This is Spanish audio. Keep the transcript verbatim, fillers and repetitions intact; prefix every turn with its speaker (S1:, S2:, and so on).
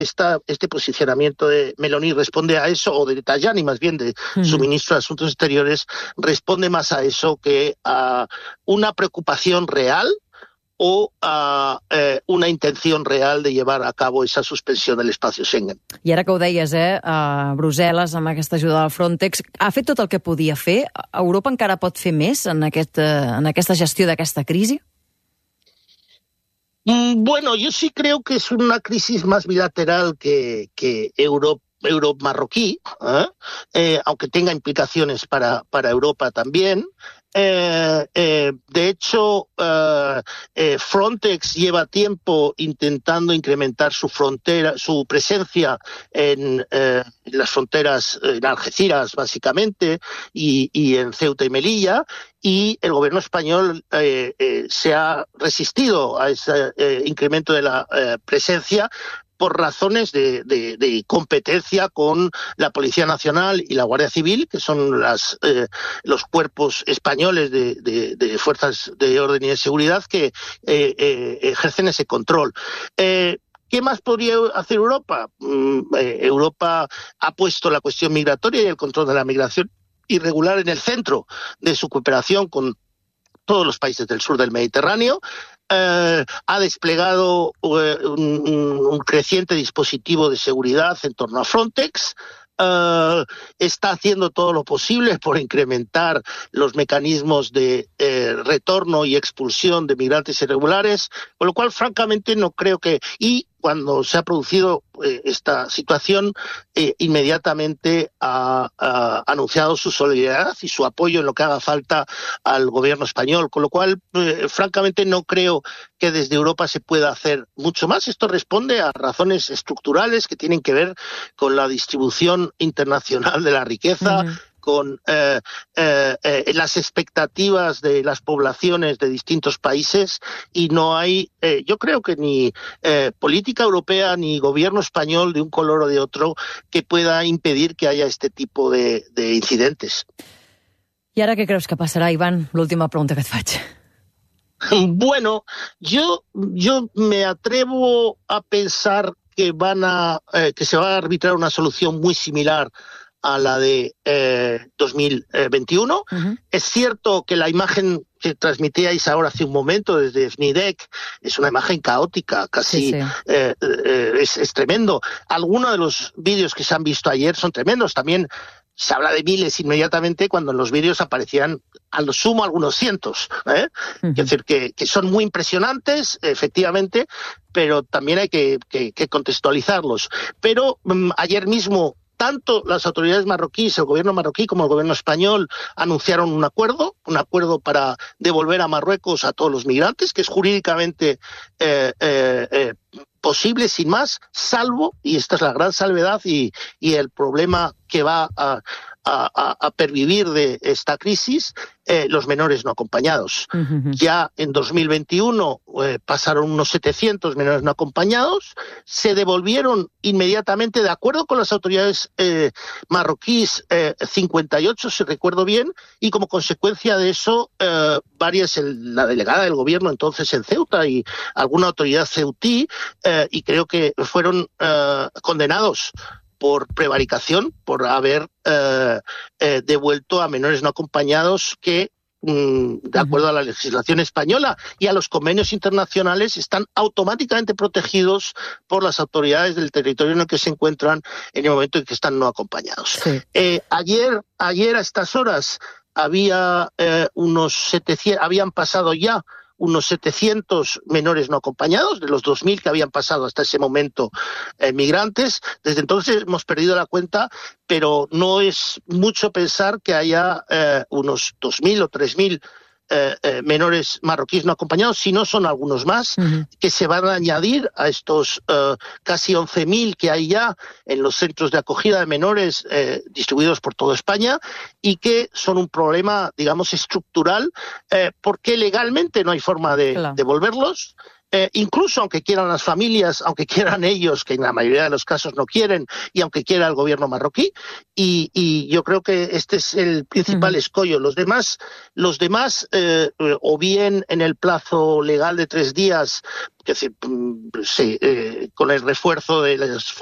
S1: esta, este posicionamiento de Meloni responde a eso, o de Tajani más bien, de uh-huh. su ministro de Asuntos Exteriores, responde más a eso que a una preocupación real o a eh, una intenció real de llevar a cabo esa suspensió de l'espai Schengen.
S2: I ara que ho deies, eh, a Brussel·les, amb aquesta ajuda del Frontex, ha fet tot el que podia fer? Europa encara pot fer més en, aquest, en aquesta gestió d'aquesta crisi?
S1: Mm, bueno, yo sí creo que es una crisis más bilateral que, que Europa. Euro-marroquí, ¿eh? Eh, aunque tenga implicaciones para, para Europa también. Eh, eh, de hecho, eh, eh, Frontex lleva tiempo intentando incrementar su frontera, su presencia en eh, las fronteras, en Algeciras básicamente, y, y en Ceuta y Melilla, y el gobierno español eh, eh, se ha resistido a ese eh, incremento de la eh, presencia por razones de, de, de competencia con la Policía Nacional y la Guardia Civil, que son las, eh, los cuerpos españoles de, de, de fuerzas de orden y de seguridad que eh, eh, ejercen ese control. Eh, ¿Qué más podría hacer Europa? Mm, eh, Europa ha puesto la cuestión migratoria y el control de la migración irregular en el centro de su cooperación con todos los países del sur del Mediterráneo. Eh, ha desplegado eh, un, un creciente dispositivo de seguridad en torno a Frontex. Uh, está haciendo todo lo posible por incrementar los mecanismos de eh, retorno y expulsión de migrantes irregulares, con lo cual, francamente, no creo que... Y cuando se ha producido eh, esta situación, eh, inmediatamente ha, ha anunciado su solidaridad y su apoyo en lo que haga falta al gobierno español, con lo cual, eh, francamente, no creo que desde Europa se pueda hacer mucho más. Esto responde a razones estructurales que tienen que ver con la distribución internacional de la riqueza, uh-huh. con eh, eh, eh, las expectativas de las poblaciones de distintos países, y no hay, eh, yo creo que ni eh, política europea ni gobierno español de un color o de otro que pueda impedir que haya este tipo de, de incidentes.
S2: I ara què creus que passarà, Ivan? L'última pregunta que et faig.
S1: Bueno, yo, yo me atrevo a pensar que van a eh, que se va a arbitrar una solución muy similar a la de eh, dos mil veintiuno. Uh-huh. Es cierto que la imagen que transmitíais ahora hace un momento desde F N I D E C es una imagen caótica, casi sí, sí. Eh, eh, es, es tremendo. Algunos de los vídeos que se han visto ayer son tremendos. También se habla de miles inmediatamente cuando en los vídeos aparecían a lo sumo algunos cientos. ¿eh? Uh-huh. Es decir, que, que son muy impresionantes, efectivamente, pero también hay que, que, que contextualizarlos. Pero um, ayer mismo tanto las autoridades marroquíes, el gobierno marroquí como el gobierno español anunciaron un acuerdo, un acuerdo para devolver a Marruecos a todos los migrantes, que es jurídicamente eh, eh, eh, posible sin más, salvo, y esta es la gran salvedad y, y el problema que va a, a, a pervivir de esta crisis, eh, los menores no acompañados. Uh-huh. Ya en dos mil veintiuno eh, pasaron unos setecientos menores no acompañados, se devolvieron inmediatamente, de acuerdo con las autoridades eh, marroquíes, eh, cincuenta y ocho, si recuerdo bien, y como consecuencia de eso, eh, varias, el, la delegada del gobierno entonces en Ceuta y alguna autoridad ceutí, eh, y creo que fueron eh, condenados por prevaricación, por haber eh, eh, devuelto a menores no acompañados que, mm, de acuerdo a la legislación española y a los convenios internacionales, están automáticamente protegidos por las autoridades del territorio en el que se encuentran en el momento en que están no acompañados. Sí. Eh, ayer, ayer a estas horas había eh, unos setecientos, habían pasado ya unos setecientos menores no acompañados, de los dos mil que habían pasado hasta ese momento eh, migrantes. Desde entonces hemos perdido la cuenta, pero no es mucho pensar que haya eh, unos dos mil o tres mil eh, eh, menores marroquíes no acompañados, si no son algunos más, uh-huh. que se van a añadir a estos eh, casi once mil que hay ya en los centros de acogida de menores eh, distribuidos por toda España, y que son un problema, digamos, estructural, eh, porque legalmente no hay forma de claro. devolverlos, eh, incluso aunque quieran las familias, aunque quieran ellos, que en la mayoría de los casos no quieren, y aunque quiera el gobierno marroquí, y, y yo creo que este es el principal uh-huh. escollo. Los demás, los demás eh, o bien en el plazo legal de tres días, es decir, sí, eh, con el refuerzo de las